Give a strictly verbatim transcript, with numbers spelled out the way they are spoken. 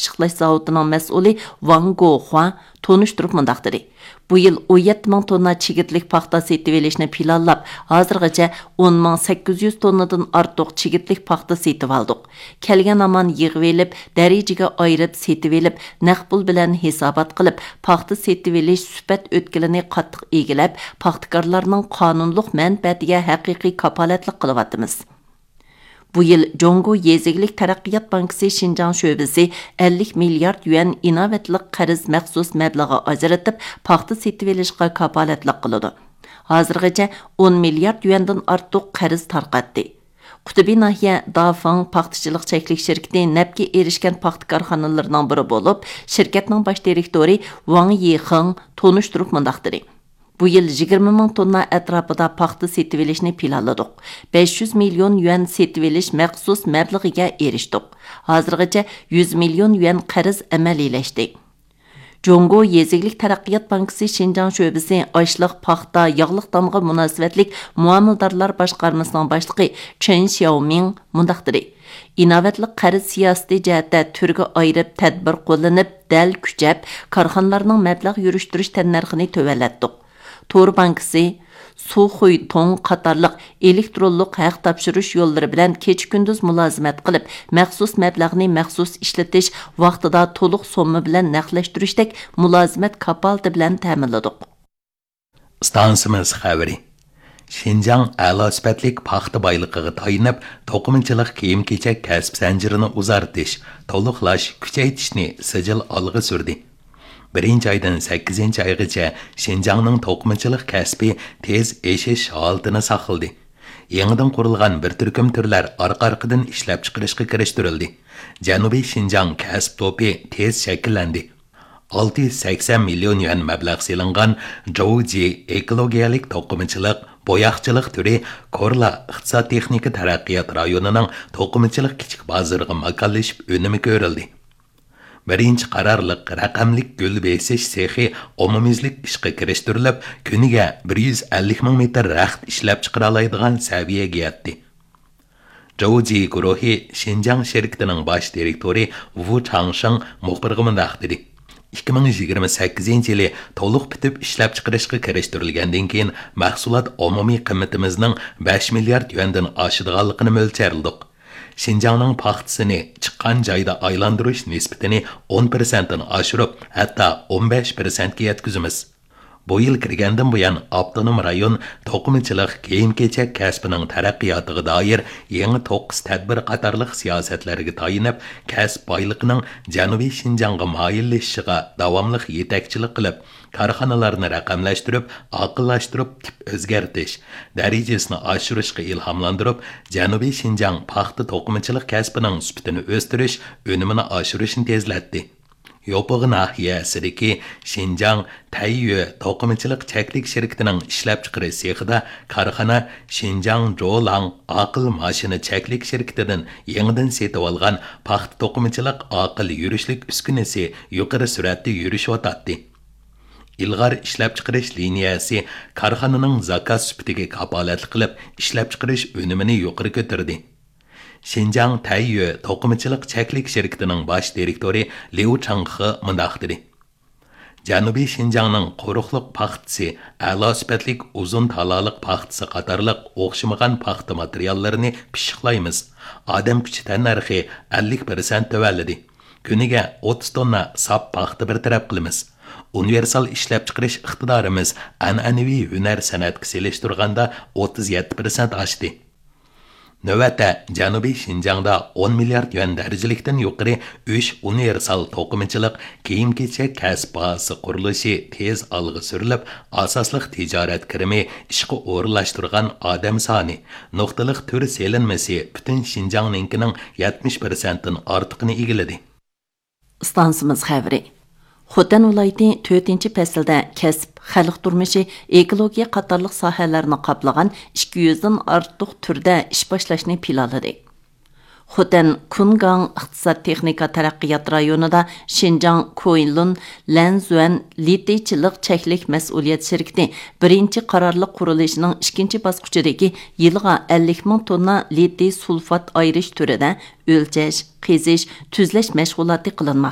pishiqlash zavodining mas'uli Wang Guohua tonuşturup mundaq dedi. Bu yıl on yetti ming tonna çigitlik paxta setib elishni planlab, hozirgacha o'n ming sakkiz yuz tonnadan ortiq çigitlik paxta setib aldık. Kelgan aman yig'ib elib, darajaga ayirib setib elib, naq pul bilan hisobat qilib, paxta setib elish sifat o'tkilini qattiq egilab, paxtakorlarning qonunliq manfaatiga haqiqiy kapolatlik qilyapmiz. Bu yıl Jongo Yezigilik Taraqqiyot Bankası Şinjan şöbesi ellik milyard yuan inovatlik qarz maxsus mablag'i ajratib, paxta setib elishga kapolatlik qiladi. Hozirgacha o'n milyard yuandan ortiq qarz tarqatdi. Qutubi nahiya Dafang paxtachilik cheklik shirkati nafga erishgan paxta korxonalarining biri bo'lib, shirkatning bosh direktori Wang Yixing tonuşturup mundaq dedi. Bu yıl yigirma ming tonna atrofida paxta setib elishni planladik. besh yuz million yuan setib elish maxsus mablag'iga erishdik. Hozirgacha yuz million yuan qarz amaliylashdi. Jongo Yezigilik Taraqqiyot Bankası Şinjan şöbesi açlıq, paxta, yağlıq damğa münasibətlik muamildorlar boshqarmasining boshlig'i Chen Xiaoming mundaq dedi. İnovatlik qarz siyosati jihatda turga ayirib tadbir qo'llanib, dal kuchab, korxonalarning mablag' yurishtirish tannarxini tövallatdik. Tor Bankası, Suxuy Tong qatarlıq elektronlik haq topshirish yo'llari bilan kecha-kunduz mulozimat qilib, maxsus mablag'ni maxsus ishlatish vaqtida to'liq somma bilan naqdlashtirishdek mulozimat kapolati bilan ta'minladik. Stansimiz xabari. Şinjan a'lo sifatlik paxta boyligiga tayinib, to'qimachilik kiyim-kechak kasb zanjirini uzartish, to'liqlash, kuchaytirishni sijil olg'a surdi. birinchi aydan sakkizinchi oygacha Şinjanning to'qimachilik kasbi tez eshish holatini saqladi. Yangidan qurilgan bir turkum turlar orqa-orqadan ishlab chiqarishga kirishtirildi. Janubiy Şinjan kasb to'pi tez shakllandi. olti yuz sakson million yuan mablag' selingan Zhouji ekologiyalik to'qimachilik bo'yoqchilik turi Korla iqtisod texnika taraqqiyot rayonining to'qimachilik kichik bozoriga makonlashib unumi ko'rildi. Birinchi qarorliq raqamlik gul besish sexi omumizlik ishga kirishtirilib, kuniga bir yuz ellik ming metr raxt ishlab chiqara oladigan saviyaga yetdi. Zhouji guruhi Şinjan shirkatining bosh direktori Wu Changsheng muxbirga mundaq dedi. ikki ming yigirma sakkizinchi yili to'liq bitib ishlab chiqarishga kirishtirilgandan keyin mahsulot umumiy qiymatimizning besh milliard yuandan oshadiganligini mo'ljalladik. Şinjanning paxtasini chiqqan joyda aylantirish nisbatini o'n persentdan oshirib, hatto o'n besh persentga yetkazamiz. Bu yil kirgandan buyon avtonom rayon to'qimachilik kiyim-kechak kasbining taraqqiyotiga doir yangi to'qqiz tadbir qatorliq siyosatlarga tayinib, kasb boyligining Janubiy Şinjanga moyillashishiga davomli yetakchilik qilib, korxonalarni raqamlashtirib, aqllashtirib, tip o'zgartish darajasini oshirishga ilhomlantirib, Janubiy Şinjang paxta to'qimachilik kasbining sifatini o'stirish, unumini oshirishni tezlatdi. Yopiq nahiyasidagi Şinjan Taiyue to'qimachilik cheklik shirkatining ishlab chiqarish sexida korxona Şinjan Zholang aql mashina cheklik shirkatidan yangidan setib olgan paxta to'qimachilik aql yurishlik uskunasi yuqori sur'atda yurishyotdi. İlg'or ishlab chiqarish liniyasi korxonaning zakaz sifatiga kapolatlik qilib, ishlab chiqarish unumini yuqori ko'tardi. Şinjan Taiyue to'qimachilik cheklik shirkatining bosh direktori Liu Changhe mundaq dedi. Janubiy Şinjanning quruqliq paxtasi, a'lo sifatlik uzun talaliq paxtasi qatorliq o'xshamagan paxta materiallarini pishiqlaymiz. Odam kuchi tannarxi ellik persent tövalladi. Kuniga o'ttiz tonna sap paxta bir taraf qilamiz. Universal ishlab chiqarish iqtidorimiz an'anaviy hunar san'atga selishtirganda o'ttiz yetti persent oshdi. Növətdə Janubiy Şinjangda o'n milliard yuan darajalikdan yuqori uch universal to'qimachilik kiyim-kechak kasb bazasi qurilishi tez olg'a surilib, asosliq tijorat kirimi ishga o'rinlashtirgan odam soni, nuqtaliq tur selinmasi butun Şinjangninkining yetmish persentdan ortiqini egalladi. Stansimiz xabari. Xotan viloyati to'rtinchi faslda kasb, xalq turmushi, ekologiya qatorliq sohalarni qoplagan ikki yuzdan ortiq turda ish boshlashni planladi. Xotan Kungang iqtisod texnika taraqqiyot rayonida Şinjan Koyinlun Lanzuan liteychilik cheklik mas'uliyat shirkati birinchi qarorliq qurilishining ikkinchi bosqichidagi yilga ellik ming tonna litey sulfat ayirish turida o'lchash, qizish, tuzlash mashg'uloti qilinmoqda.